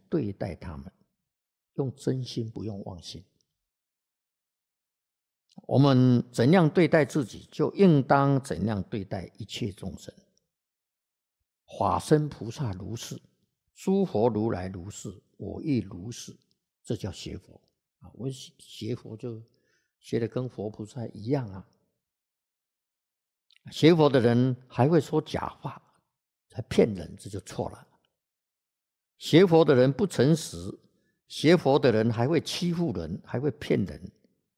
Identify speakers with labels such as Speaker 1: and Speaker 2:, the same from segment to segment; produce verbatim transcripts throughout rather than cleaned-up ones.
Speaker 1: 对待他们，用真心，不用妄心。我们怎样对待自己，就应当怎样对待一切众生。法身菩萨如是，诸佛如来如是，我亦如是，这叫学佛啊！我学佛就学得跟佛菩萨一样啊。学佛的人还会说假话，还骗人，这就错了。学佛的人不诚实，学佛的人还会欺负人，还会骗人，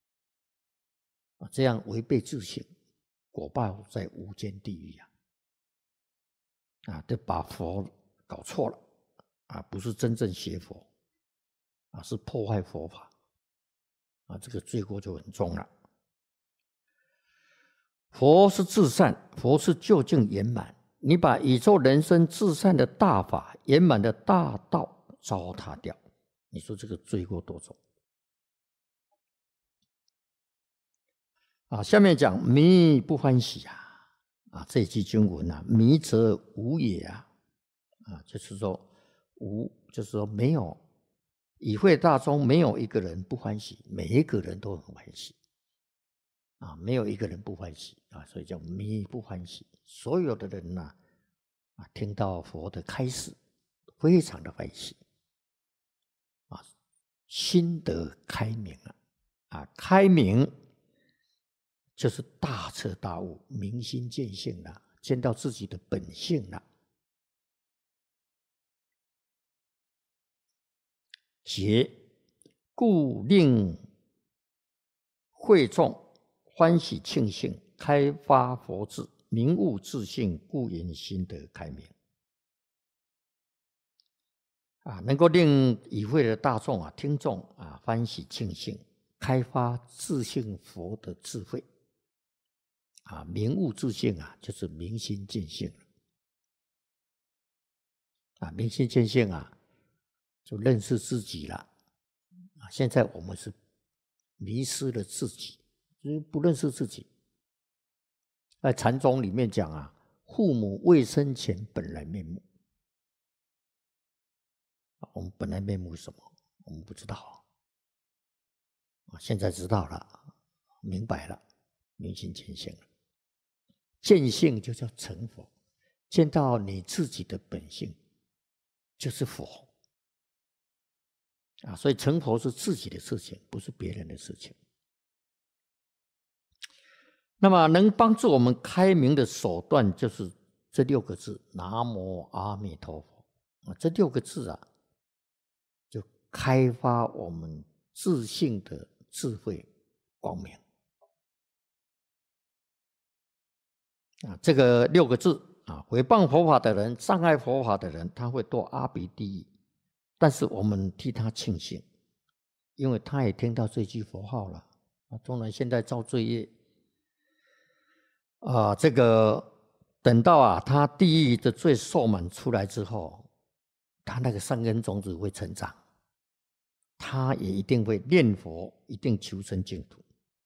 Speaker 1: 这样违背自性，果报在无间地狱啊！啊，就把佛搞错了啊，不是真正学佛啊，是破坏佛法啊，这个罪过就很重了。佛是至善，佛是究竟圆满。你把宇宙人生至善的大法、圆满的大道糟蹋掉，你说这个罪过多重啊？下面讲迷不欢喜啊，啊，这句经文啊，迷则无也啊，啊，就是说无，就是说没有，与会大众没有一个人不欢喜，每一个人都很欢喜。啊，没有一个人不欢喜啊，所以叫迷不欢喜。所有的人呢、啊，啊，听到佛的开示，非常的欢喜，啊，心得开明了，啊，开明就是大彻大悟，明心见性了，见到自己的本性了。结故令会众欢喜庆幸，开发佛智，明悟自性，故言心得开明。啊，能够令与会的大众啊、听众啊欢喜庆幸，开发自性佛的智慧。啊，明悟自性啊，就是明心见性了。啊，明心见性啊，就认识自己了。啊，现在我们是迷失了自己，就是不认识自己。在禅宗里面讲啊，父母未生前本来面目。我们本来面目是什么？我们不知道。现在知道了，明白了，明心见性了。见性就叫成佛，见到你自己的本性，就是佛。啊，所以成佛是自己的事情，不是别人的事情。那么能帮助我们开明的手段就是这六个字：南无阿弥陀佛。啊，这六个字啊，就开发我们自性的智慧光明。啊，这个六个字啊，毁谤佛法的人、障碍佛法的人，他会堕阿鼻地狱。但是我们替他庆幸，因为他也听到这句佛号了。啊，纵然现在造罪业，啊，这个等到啊他地狱的罪受满出来之后，他那个善根种子会成长，他也一定会念佛，一定求生净土。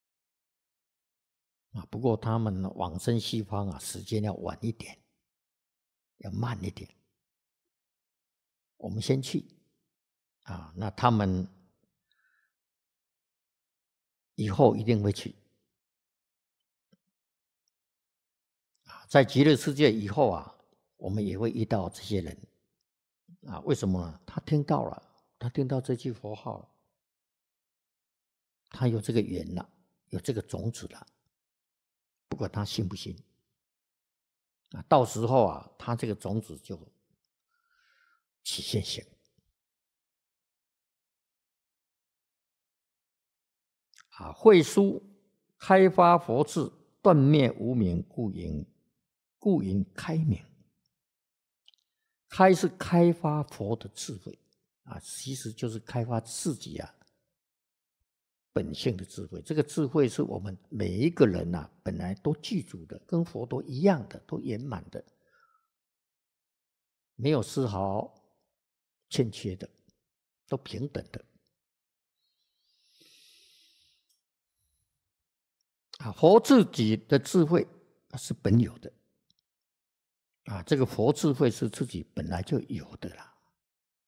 Speaker 1: 啊，不过他们往生西方啊，时间要晚一点，要慢一点。我们先去啊，那他们以后一定会去。啊，在极乐世界以后啊，我们也会遇到这些人。啊，为什么呢？他听到了，他听到这句佛号了，他有这个缘了，有这个种子了。不管他信不信，啊，到时候啊，他这个种子就起现行。啊，慧疏开发佛智，断灭无明，故云故云开明。开是开发佛的智慧啊，其实就是开发自己啊本性的智慧。这个智慧是我们每一个人啊本来都具足的，跟佛都一样的，都圆满的，没有丝毫欠缺的，都平等的。啊，佛自己的智慧是本有的。啊，这个佛智慧是自己本来就有的啦。